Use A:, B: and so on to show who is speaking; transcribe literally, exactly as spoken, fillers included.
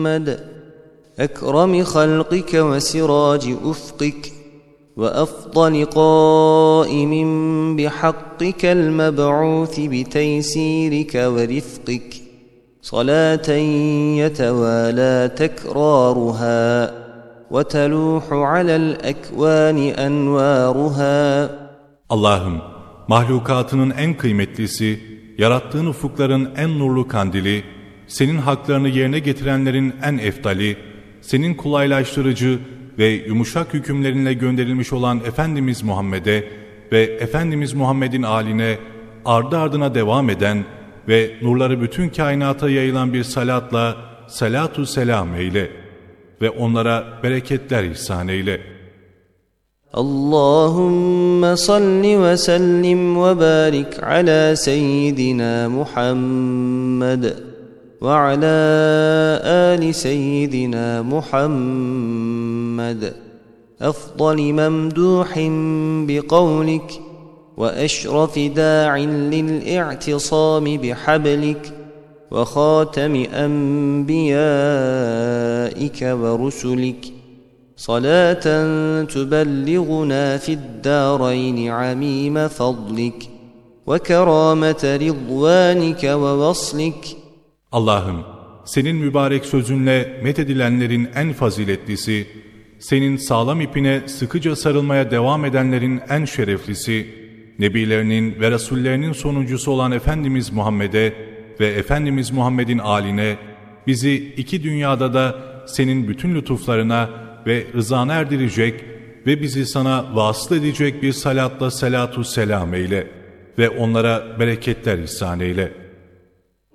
A: محمد أكرم خلقك وسراج أفقك وأفضل قائم بحقك المبعوث بتيسيرك ورفقك صلاة يتوالى تكرارها وتلوح على الأكوان أنوارها.
B: Allah'ım, mahlukatının en kıymetlisi, yarattığın ufukların en nurlu kandili, senin haklarını yerine getirenlerin en eftali, senin kolaylaştırıcı ve yumuşak hükümlerinle gönderilmiş olan Efendimiz Muhammed'e ve Efendimiz Muhammed'in âline ardı ardına devam eden ve nurları bütün kainata yayılan bir salatla salatu selam eyle ve onlara bereketler ihsan eyle.
A: Allahümme salli ve sellim ve barik ala seyyidina Muhammed ve ala ali seyyidina Muhammed efdali memduhin bi kavlik ve eşrafi da'in lil'i'tisami bihablik ve khatemi enbiyaike ve rusulik صلاة تبلغنا في الدارين عميم فضلك وكرامة رضوانك ووصلك.
B: Allah'ım, senin mübarek sözünle methedilenlerin en faziletlisi, senin sağlam ipine sıkıca sarılmaya devam edenlerin en şereflisi, nebilerinin ve rasullerinin sonuncusu olan Efendimiz Muhammed'e ve Efendimiz Muhammed'in âline, bizi iki dünyada da senin bütün lütuflarına ve rızana erdirecek ve bizi sana vasıl edecek bir salatla salatu selam eyle ve onlara bereketler ihsan eyle.